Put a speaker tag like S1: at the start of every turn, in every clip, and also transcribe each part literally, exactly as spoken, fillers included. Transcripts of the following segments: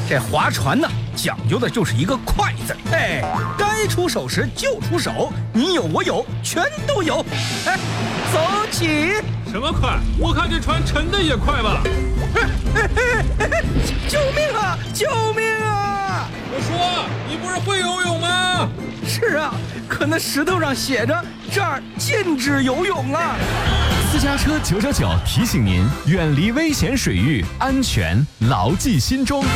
S1: 这划船呢，讲究的就是一个快字。哎，该出手时就出手，你有我有，全都有。哎，走起！
S2: 什么快？我看这船沉的也快吧？
S1: 救命啊！救命啊！
S2: 我说，你不是会游泳吗？
S1: 是啊，可那石头上写着这儿禁止游泳啊。
S3: 私家车九九九提醒您，远离危险水域，安全牢记心中。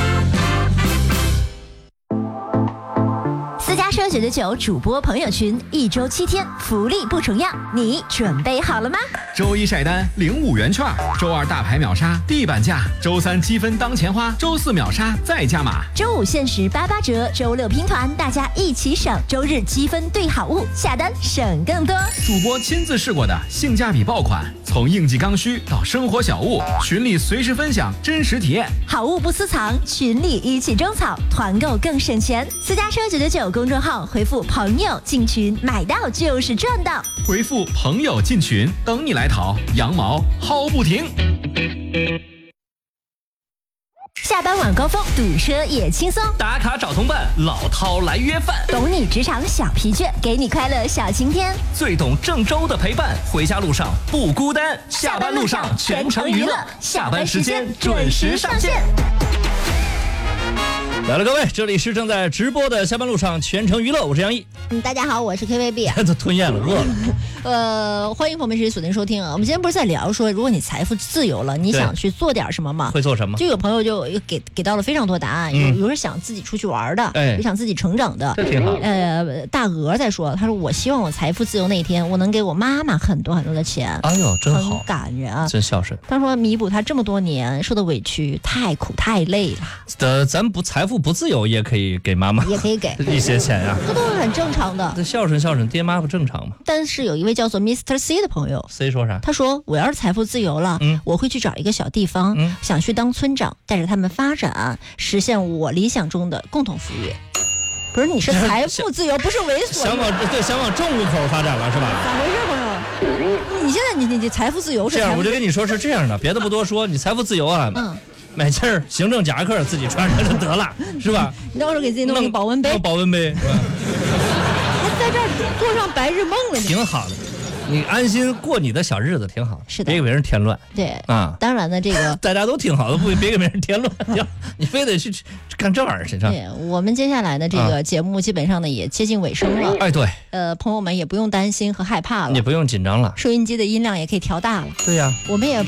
S4: 私家车九九九主播朋友群，一周七天，福利不重样，你准备好了吗？
S3: 周一晒单领五元券，周二大牌秒杀地板价，周三积分当钱花，周四秒杀再加码，
S4: 周五限时八八折，周六拼团，大家一起省，周日积分兑好物，下单省更多。
S3: 主播亲自试过的性价比爆款，从应季刚需到生活小物，群里随时分享真实体验，
S4: 好物不私藏，群里一起种草，团购更省钱。私家车九九九公众号回复朋友进群，买到就是赚到。
S3: 回复朋友进群，等你来淘，羊毛薅不停。
S4: 下班晚高峰，堵车也轻松。
S5: 打卡找同伴，老饕来约饭。
S4: 懂你职场小疲倦，给你快乐小晴天。
S5: 最懂郑州的陪伴，回家路上不孤单。下班路上全程娱乐，下班时间准时上线。来了，各位，这里是正在直播的下班路上全程娱乐，我是杨毅。
S4: 嗯，大家好，我是 K V B 啊。
S5: 都吞咽了，饿了。
S4: 呃，欢迎朋友们一起锁定收听啊。我们今天不是在聊说，如果你财富自由了，你想去做点什么吗？
S5: 会做什么？
S4: 就有朋友就给给到了非常多答案，有、嗯、有人想自己出去玩的，哎，有想自己成长的，
S5: 这挺好。
S4: 呃，大鹅在说，他说我希望我财富自由那一天，我能给我妈妈很多很多的钱。
S5: 哎呦，真好，
S4: 很感人啊，
S5: 真孝顺。
S4: 他说弥补他这么多年受的委屈，太苦太累了。
S5: 呃，咱不财富不自由也可以给妈妈，
S4: 也可以给
S5: 一些钱呀、啊，
S4: 这都是很正常的。
S5: 这孝顺孝顺，爹妈不正常吗？
S4: 但是有一位叫做 Mister C 的朋友
S5: ，C 说啥？
S4: 他说我要是财富自由了，嗯，我会去找一个小地方，嗯，想去当村长，带着他们发展，实现我理想中的共同富裕。不是，你是财富自由，不是猥琐。
S5: 想往对，想往重路口发展了是吧？
S4: 咋回事，朋友？你现在你你你财富自由是
S5: 这样，我就跟你说是这样的，别的不多说，你财富自由啊，嗯。买件儿行政夹克自己穿上就得了，是吧？
S4: 你到时候给自己弄个保温杯，
S5: 弄保温杯，
S4: 还在这儿做上白日梦了，
S5: 挺好的。你安心过你的小日子挺好，
S4: 是的，
S5: 别给别人添乱。
S4: 对
S5: 啊，
S4: 当然呢，这个
S5: 大家都挺好的，不别给别人添乱。你非得去干这玩意儿去？
S4: 对，我们接下来的这个节目基本上呢也接近尾声了。
S5: 哎，对，
S4: 呃，朋友们也不用担心和害怕了，
S5: 也不用紧张了，
S4: 收音机的音量也可以调大了。
S5: 对呀，
S4: 我们也